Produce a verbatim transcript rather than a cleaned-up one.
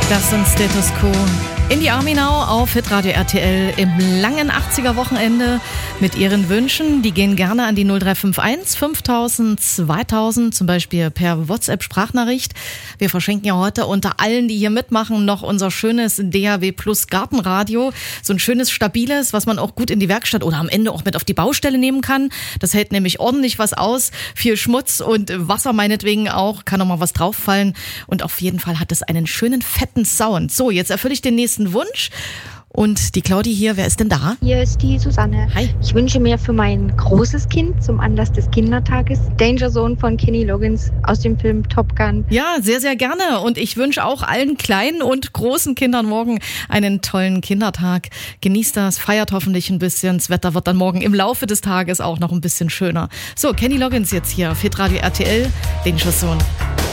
Das sind Status Quo. In die Army Now auf Hitradio R T L im langen achtziger-Wochenende mit ihren Wünschen. Die gehen gerne an die null drei fünf eins fünftausend zweitausend, zum Beispiel per WhatsApp-Sprachnachricht. Wir verschenken ja heute unter allen, die hier mitmachen, noch unser schönes D A W Plus Gartenradio. So ein schönes, stabiles, was man auch gut in die Werkstatt oder am Ende auch mit auf die Baustelle nehmen kann. Das hält nämlich ordentlich was aus. Viel Schmutz und Wasser meinetwegen auch. Kann auch mal was drauffallen. Und auf jeden Fall hat es einen schönen, fetten Sound. So, jetzt erfülle ich den nächsten Wunsch. Und die Claudi hier, wer ist denn da? Hier ist die Susanne. Hi. Ich wünsche mir für mein großes Kind zum Anlass des Kindertages Danger Zone von Kenny Loggins aus dem Film Top Gun. Ja, sehr, sehr gerne. Und ich wünsche auch allen kleinen und großen Kindern morgen einen tollen Kindertag. Genießt das, feiert hoffentlich ein bisschen. Das Wetter wird dann morgen im Laufe des Tages auch noch ein bisschen schöner. So, Kenny Loggins jetzt hier auf Hitradio R T L, Danger Zone.